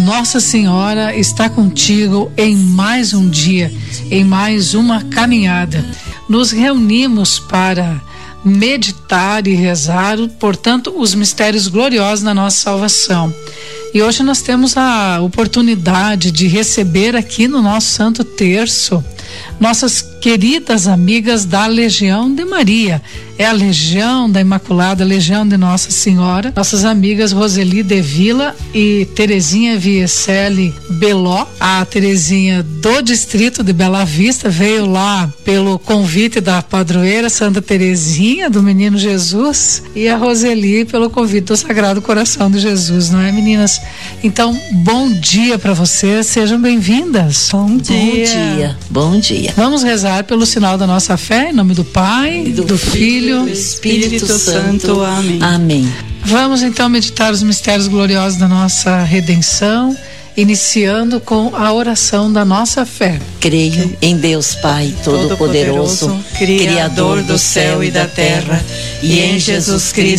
Nossa Senhora está contigo em mais um dia, em mais uma caminhada. Nos reunimos para meditar e rezar, portanto, os mistérios gloriosos da nossa salvação. E hoje nós temos a oportunidade de receber aqui no nosso Santo Terço nossas queridas amigas da Legião de Maria. É a Legião da Imaculada, a Legião de Nossa Senhora. Nossas amigas Roseli de Vila e Terezinha Vieselli Beló. A Terezinha do distrito de Bela Vista veio lá pelo convite da padroeira Santa Terezinha, do Menino Jesus, e a Roseli pelo convite do Sagrado Coração de Jesus, não é, meninas? Então, bom dia para vocês, sejam bem-vindas. Bom dia. Bom dia. Vamos rezar pelo sinal da nossa fé, em nome do Pai, do Filho e do Espírito Santo. Amém. Amém. Vamos então meditar os mistérios gloriosos da nossa redenção, iniciando com a oração da nossa fé. Creio em Deus Pai Todo-Poderoso, Criador do céu e da terra, e em Jesus Cristo,